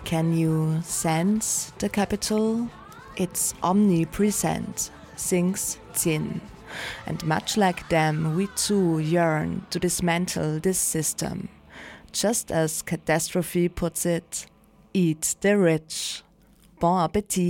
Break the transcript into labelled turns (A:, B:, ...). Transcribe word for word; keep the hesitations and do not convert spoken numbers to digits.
A: Can you sense the capital? It's omnipresent, sings Jin. And much like them, we too yearn to dismantle this system. Just as Catastrophe puts it, eat the rich. Bon appétit!